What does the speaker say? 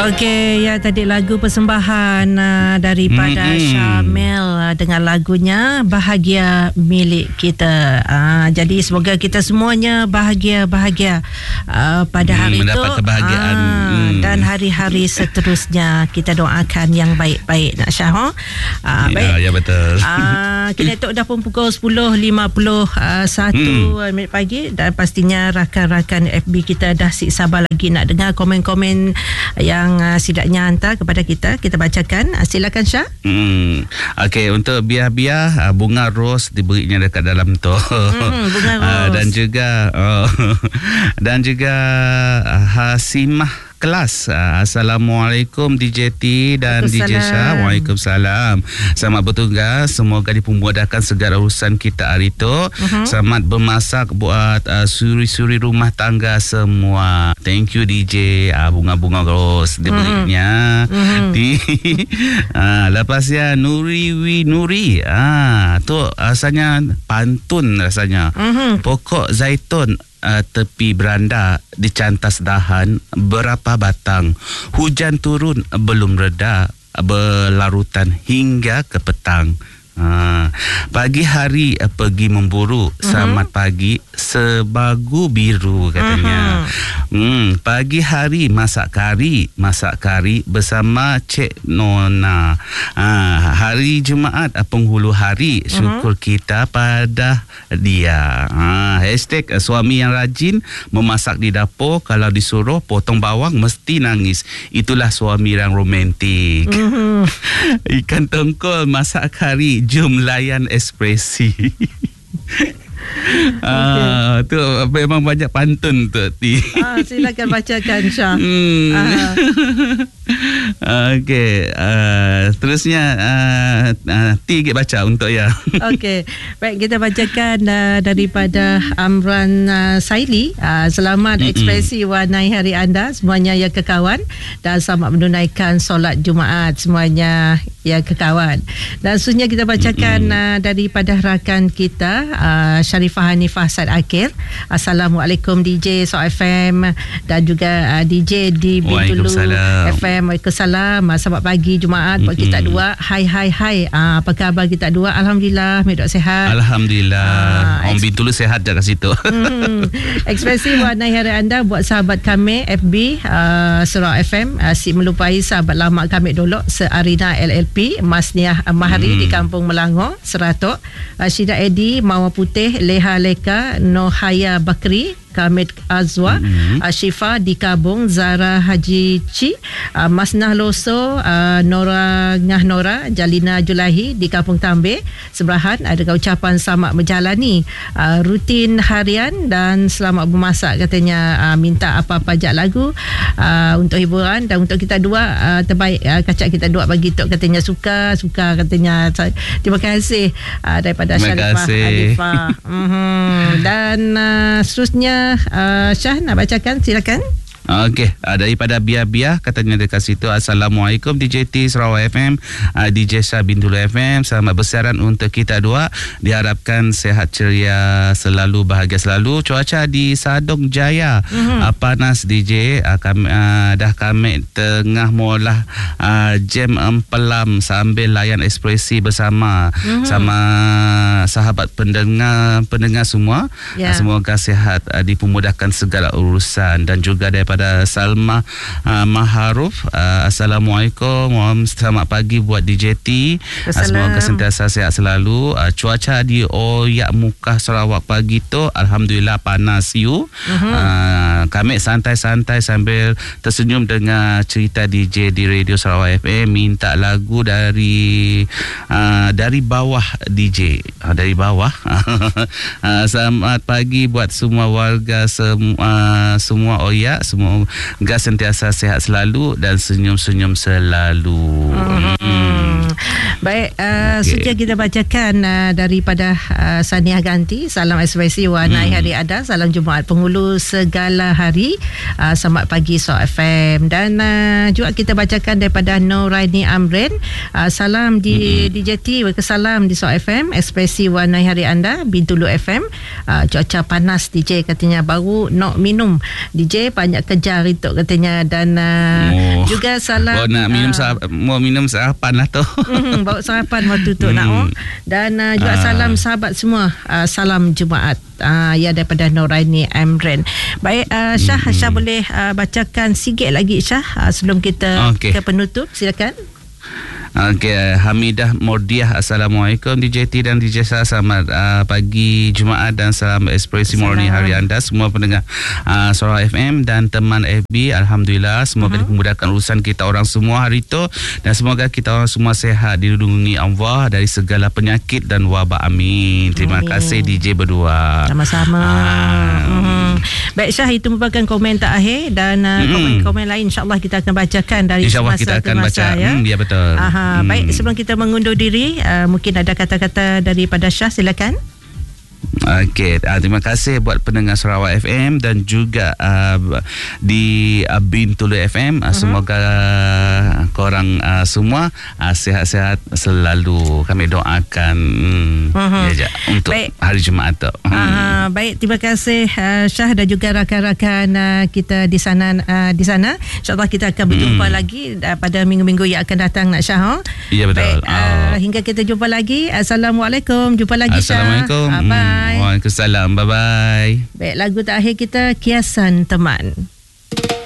Okey, ya tadi lagu persembahan daripada Syamil dengan lagunya Bahagia Milik Kita. Jadi semoga kita semuanya bahagia pada hari mendapat itu kebahagiaan dan hari-hari seterusnya kita doakan yang baik-baik nak Syah. Baik. Ya betul. Kita dah pun pukul 10.51 minit pagi dan pastinya rakan-rakan FB kita dah sabar lagi nak dengar komen-komen yang sidaknya hantar kepada kita bacakan. Silakan Syah. Okey, untuk biar-biar bunga ros diberinya dekat dalam tu. Bunga ros. Dan juga Hasimah kelas. Assalamualaikum DJ T dan DJ Syah. Waalaikumsalam. Selamat bertugas. Semoga dipermudahkan segala urusan kita hari itu. Selamat bermasak buat suri-suri rumah tangga semua. Thank you DJ. Bunga-bunga ros diberinya. Lepasnya Nuri. Tu rasanya pantun rasanya. Pokok zaitun tepi beranda dicantas dahan berapa batang, hujan turun belum reda, berlarutan hingga ke petang. Pagi hari pergi memburu, selamat pagi sebagu biru katanya. Pagi hari masak kari bersama Cik Nona. Hari Jumaat penghulu hari, syukur kita pada dia. Hashtag suami yang rajin memasak di dapur, kalau disuruh potong bawang mesti nangis. Itulah suami yang romantik. Ikan tongkol masak kari, jom layan ekspresi. Tu memang banyak pantun tu Ti. Silakan bacakan Syah. Okey, terusnya Ti baca untuk ya. Okey, baik, kita bacakan daripada Amran Saili. Selamat ekspresi warnai hari anda semuanya ya kekawan, dan selamat menunaikan solat Jumaat semuanya ya kekawan. Dan seterusnya kita bacakan daripada rakan kita Sharifah Hanifah Said Akil. Assalamualaikum DJ So FM dan juga DJ di Bintulu FM. Waalaikumsalam. Selamat pagi Jumaat buat kita dua. Hai. Apa khabar kita dua? Alhamdulillah, medok sehat. Alhamdulillah. Orang Bintulu sehat je kat situ. Ekspresi warnai hari anda buat sahabat kami FB Surau FM. Si melupai sahabat lama kami dulu Searina LLP Masniah Mahari di Kampung Melangor Seratok. Syida Edi Mawar Putih, Leha Leka, Nohaya Bakri, Kamid Azwa, Syifa di Kabung, Zara Haji Ci, Masnah Loso, Nora Ngah Nora, Jalina Julahi di Kampung Tambir Seberahan. Ada ucapan selamat menjalani rutin harian dan selamat bermasak katanya. Minta apa-apa ajak lagu untuk hiburan dan untuk kita dua terbaik. Kacak kita dua bagi tok katanya suka katanya. Terima kasih daripada Sharifah Hanifah. Dan seterusnya Syah nak bacakan, silakan. Okey, daripada Biar katanya dekat situ. Assalamualaikum DJ T Sarawak FM, DJ Syah Bintulu FM. Selamat bersiaran untuk kita dua. Diharapkan sehat ceria selalu, bahagia selalu. Cuaca di Sadong Jaya panas DJ. Kami tengah mula jam empelam sambil layan ekspresi bersama sama sahabat pendengar semua. Semoga sehat, dipermudahkan segala urusan. Dan juga daripada Salma Maharuf, Assalamualaikum, selamat pagi buat DJ T. Semoga sentiasa sehat selalu. Cuaca di Oyak Mukah Sarawak pagi tu Alhamdulillah panas kami santai-santai sambil tersenyum dengar cerita DJ di Radio Sarawak FM. Minta lagu dari bawah DJ. Dari bawah. Selamat pagi buat semua warga semua Oyak. Semoga sentiasa sehat selalu dan senyum-senyum selalu. Baik, sejak kita bacakan daripada Saniah Ganti, salam ekspresi warnai hari ada, salam Jumaat penghulu segala hari, selamat pagi Suara FM. Dan juga kita bacakan daripada Noraini Amrin, salam di DJT, salam di Suara FM, ekspresi warnai hari anda, Bintulu FM. Cuaca panas DJ katanya, baru nak minum DJ, banyak kejar itu katanya. Dan juga salam nak minum sarapan lah tu. Bawa sarapan waktu tu nak. Dan juga salam sahabat semua, salam Jumaat. Ya, daripada Noraini Amren. Baik, Syah boleh bacakan sikit lagi Syah sebelum kita ke penutup, silakan. Okey, Hamidah Mordiah, Assalamualaikum DJT dan DJ Sah, selamat pagi Jumaat dan salam ekspresi morning hari anda semua pendengar Suara FM dan teman FB. Alhamdulillah, semoga dimudahkan urusan kita orang semua hari itu dan semoga kita orang semua sehat, dilindungi Allah dari segala penyakit dan wabak, amin. Terima kasih DJ berdua. Sama-sama. Baik Syah, itu merupakan komen terakhir dan komen-komen lain insyaAllah kita akan bacakan dari semasa ke masa. Ya betul. Baik, sebelum kita mengundur diri, mungkin ada kata-kata daripada Syah, silakan. Okey, terima kasih buat pendengar Sarawak FM dan juga di Bintulu FM. Semoga korang semua sihat-sihat selalu. Kami doakan untuk hari Jumaat tu. Baik, terima kasih Syah dan juga rakan-rakan kita di sana. InsyaAllah kita akan berjumpa lagi pada minggu-minggu yang akan datang, Syah. Ya, betul. Baik, hingga kita jumpa lagi. Assalamualaikum. Jumpa lagi Syah. Assalamualaikum. Bye. Waalaikumsalam. Bye-bye. Baik, lagu terakhir kita Kiasan Teman.